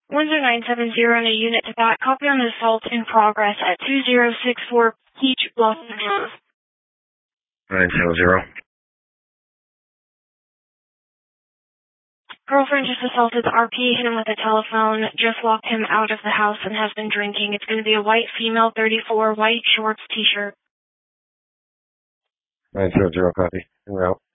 Windsor 970 in a unit to that. Copy on the assault in progress at 2064 Peach Blossom Hills. 970. Girlfriend just assaulted the RP, hit him with a telephone, just locked him out of the house and has been drinking. It's going to be a white female, 34, white shorts, t-shirt. 970, copy. En route.